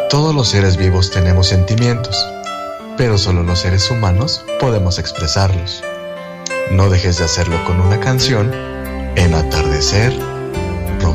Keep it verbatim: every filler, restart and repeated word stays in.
Todos los seres vivos tenemos sentimientos, pero solo los seres humanos podemos expresarlos. No dejes de hacerlo con una canción en Atardecer